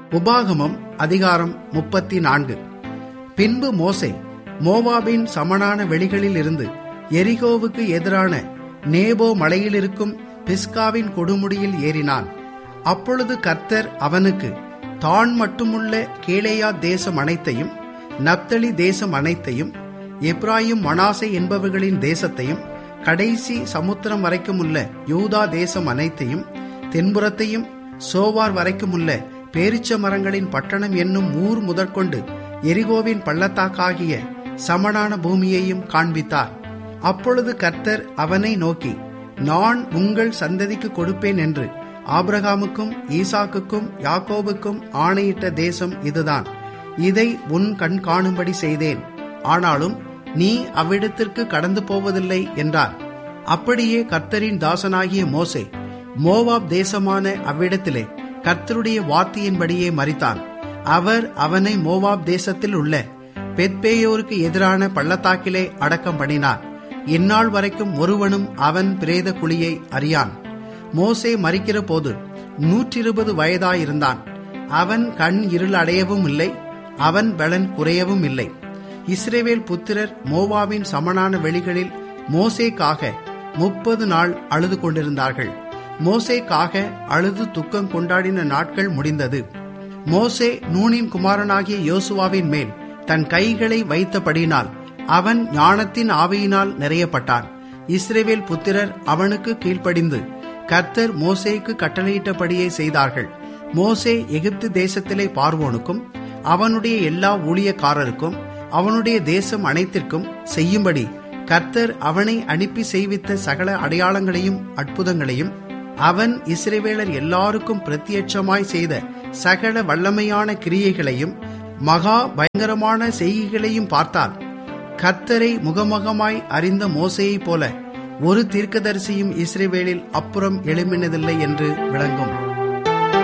உபாகமம் அதிகாரம் 34. பின்பு மோசே மோவாபின் சமனான வெளிகளில் இருந்து எரிகோவுக்கு எதிரான நேபோ மலையிலிருக்கும் பிஸ்காவின் கொடுமுடியில் ஏறினான். அப்பொழுது கர்த்தர் அவனுக்கு தான் மட்டுமுள்ள கீலேயா தேசம் அனைத்தையும், நப்தலி தேசம் அனைத்தையும், எப்ராயிம் மனாசே என்பவர்களின் தேசத்தையும், கடைசி சமுத்திரம் வரைக்கும் உள்ள யூதா தேசம் அனைத்தையும், தென்புறத்தையும் சோவார் வரைக்கும் உள்ள பேரிச்ச மரங்களின் பட்டணம் என்னும் ஊர் முதற்கொண்டு எரிகோவின் பள்ளத்தாக்காகிய சமனான பூமியையும் காண்பித்தார். அப்பொழுது கர்த்தர் அவனை நோக்கி, நான் உங்கள் சந்ததிக்கு கொடுப்பேன் என்று ஆபிரகாமுக்கும் ஈசாக்குக்கும் யாக்கோபுக்கும் ஆணையிட்ட தேசம் இதுதான். இதை உன் கண் காணும்படி செய்தேன். ஆனாலும் நீ அவ்விடத்திற்கு கடந்து போவதில்லை என்றார். அப்படியே கர்த்தரின் தாசனாகிய மோசே மோவாப் தேசமான அவ்விடத்திலே கர்த்தருடைய வார்த்தையின்படியே மரித்தான். அவர் அவனை மோவாப் தேசத்தில் உள்ள பெத்பேயோருக்கு எதிரான பள்ளத்தாக்கிலே அடக்கம் பண்ணினார். இந்நாள் வரைக்கும் ஒருவனும் அவன் பிரேத குழியை அறியான். மோசே மரிக்கிற போது 120 வயதாயிருந்தான். அவன் கண் இருள் அடையவும் இல்லை, அவன் பலன் குறையவும் இல்லை. இஸ்ரவேல் புத்திரர் மோவாவின் சமனான வெளிகளில் மோசேக்காக 30 நாள் அழுது கொண்டிருந்தார்கள். மோசேக்காக அழுது துக்கம் கொண்டாடின நாட்கள் முடிந்தது. மோசே நூனின் குமாரனாகிய யோசுவாவின் மேல் தன் கைகளை வைத்தபடியினால் அவன் ஞானத்தின் ஆவியினால் நிறையப்பட்டான். இஸ்ரவேல் புத்திரர் அவனுக்கு கீழ்ப்படிந்து கர்த்தர் மோசேக்கு கட்டளையிட்டபடியே செய்தார்கள். மோசே எகிப்து தேசத்திலே பார்வோனுக்கும் அவனுடைய எல்லா ஊழியக்காரருக்கும் அவனுடைய தேசம் அனைத்திற்கும் செய்யும்படி கர்த்தர் அவனை அனுப்பி செய்வித்த சகல அடையாளங்களையும் அற்புதங்களையும், அவன் இஸ்ரவேலர் எல்லாருக்கும் பிரத்யட்சமாய் செய்த சகல வல்லமையான கிரியைகளையும் மகா பயங்கரமான செய்கைகளையும் பார்த்தால், கர்த்தரை முகமுகமாய் அறிந்த மோசேயைப் போல ஒரு தீர்க்கதரிசியும் இஸ்ரவேலில் அப்புறம் எழும்பினதில்லை என்று விளங்கும்.